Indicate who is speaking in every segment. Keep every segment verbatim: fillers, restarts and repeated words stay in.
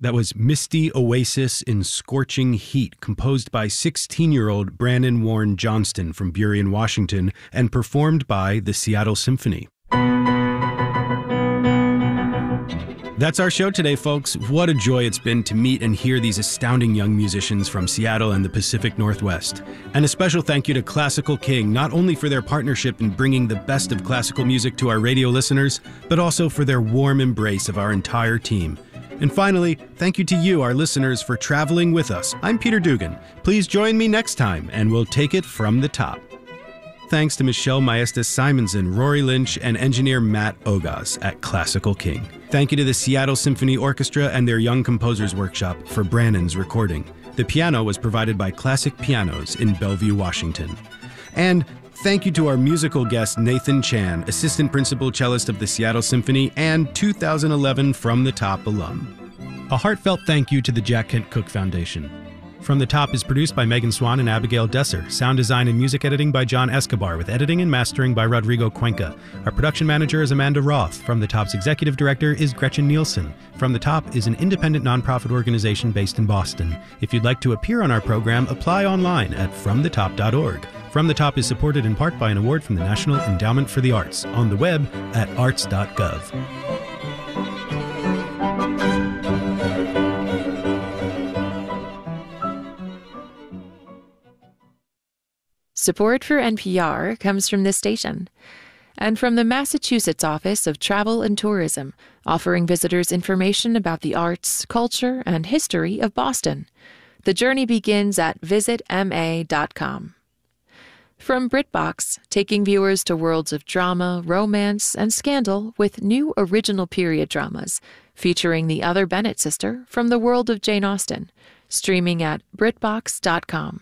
Speaker 1: That was Misty Oasis in Scorching Heat, composed by sixteen-year-old Brannon Warren Johnston from Burien, Washington, and performed by the Seattle Symphony. That's our show today, folks. What a joy it's been to meet and hear these astounding young musicians from Seattle and the Pacific Northwest. And a special thank you to Classical King, not only for their partnership in bringing the best of classical music to our radio listeners, but also for their warm embrace of our entire team. And finally, thank you to you, our listeners, for traveling with us. I'm Peter Dugan. Please join me next time, and we'll take it from the top. Thanks to Michelle Maestas-Simonson, Rory Lynch, and engineer Matt Ogas at Classical King. Thank you to the Seattle Symphony Orchestra and their Young Composers Workshop for Brannon's recording. The piano was provided by Classic Pianos in Bellevue, Washington. And thank you to our musical guest, Nathan Chan, Assistant Principal Cellist of the Seattle Symphony and two thousand eleven From the Top alum. A heartfelt thank you to the Jack Kent Cooke Foundation. From the Top is produced by Megan Swan and Abigail Desser. Sound design and music editing by John Escobar, with editing and mastering by Rodrigo Cuenca. Our production manager is Amanda Roth. From the Top's executive director is Gretchen Nielsen. From the Top is an independent nonprofit organization based in Boston. If you'd like to appear on our program, apply online at from the top dot org. From the Top is supported in part by an award from the National Endowment for the Arts, on the web at arts dot gov.
Speaker 2: Support for N P R comes from this station and from the Massachusetts Office of Travel and Tourism, offering visitors information about the arts, culture, and history of Boston. The journey begins at visit m a dot com. From BritBox, taking viewers to worlds of drama, romance, and scandal with new original period dramas, featuring the other Bennett sister from the world of Jane Austen, streaming at brit box dot com.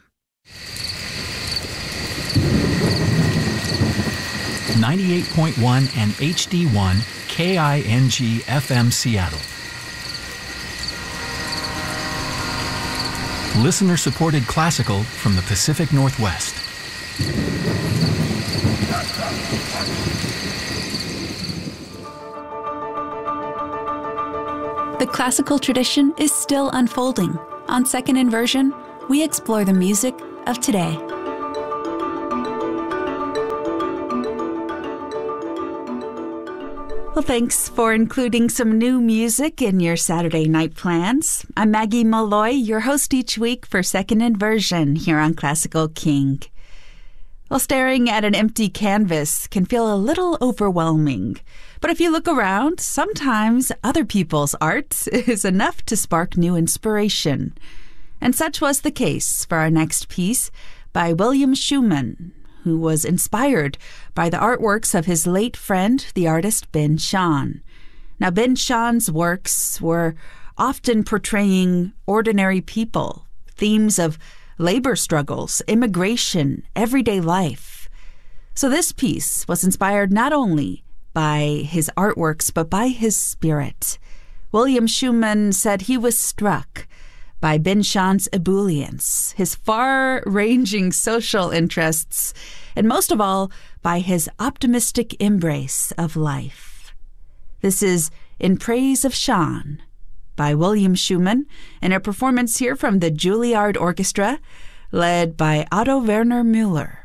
Speaker 3: ninety-eight point one and H D one K I N G F M Seattle. Listener-supported classical from the Pacific Northwest.
Speaker 4: The classical tradition is still unfolding. On Second Inversion, we explore the music of today. Well, thanks for including some new music in your Saturday night plans. I'm Maggie Malloy, your host each week for Second Inversion here on Classical King. Well, staring at an empty canvas can feel a little overwhelming. But if you look around, sometimes other people's art is enough to spark new inspiration. And such was the case for our next piece by William Schuman, who was inspired by the artworks of his late friend, the artist Ben Shahn. Now, Ben Shahn's works were often portraying ordinary people, themes of labor struggles, immigration, everyday life. So this piece was inspired not only by his artworks, but by his spirit. William Schuman said he was struck by Ben Shahn's ebullience, his far-ranging social interests, and most of all, by his optimistic embrace of life. This is In Praise of Shahn by William Schuman, and a performance here from the Juilliard Orchestra, led by Otto Werner Müller.